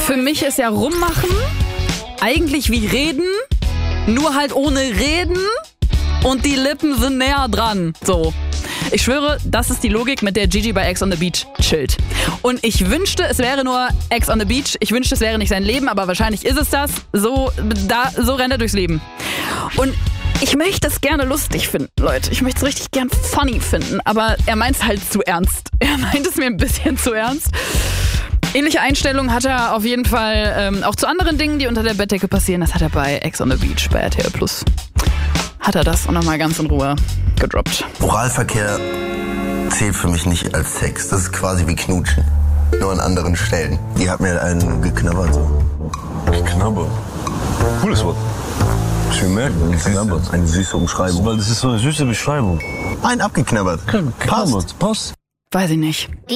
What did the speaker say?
Für mich ist ja Rummachen eigentlich wie Reden, nur halt ohne Reden und die Lippen sind näher dran. So. Ich schwöre, das ist die Logik, mit der Gigi bei Ex on the Beach chillt. Und ich wünschte, es wäre nur Ex on the Beach. Ich wünschte, es wäre nicht sein Leben, aber wahrscheinlich ist es das. So rennt er durchs Leben. Und ich möchte es gerne lustig finden, Leute. Ich möchte es richtig gern funny finden. Aber er meint es halt zu ernst. Er meint es mir ein bisschen zu ernst. Ähnliche Einstellung hat er auf jeden Fall auch zu anderen Dingen, die unter der Bettdecke passieren. Das hat er bei Ex on the Beach, bei RTL+. Hat er das und nochmal ganz in Ruhe gedroppt. Oralverkehr zählt für mich nicht als Sex. Das ist quasi wie Knutschen. Nur an anderen Stellen. Die hat mir einen geknabbert. So. Geknabbert? Cooles Wort. Schön merken. Geknabbert. Eine süße Umschreibung. Weil das ist so eine süße Beschreibung. Ein abgeknabbert. Geknabbert. Passt. Weiß ich nicht.